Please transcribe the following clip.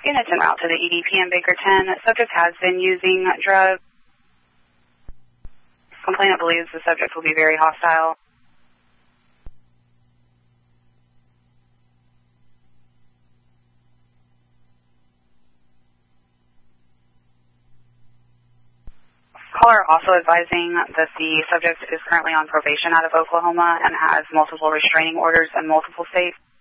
Units en route to the EDP in Bakerton. Subject has been using drugs. Complainant believes the subject will be very hostile. Caller also advising that the subject is currently on probation out of Oklahoma and has multiple restraining orders in multiple states.